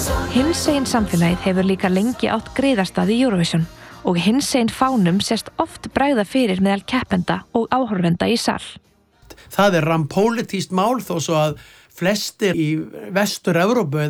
Hinsegin samfélagið hefur líka lengi átt griðastað í Eurovision og hinsegin fánum sést oft bregða fyrir meðal keppenda og áhorfenda í sal. Það rammpólitískt mál þó svo að flestir í Vestur-Evrópu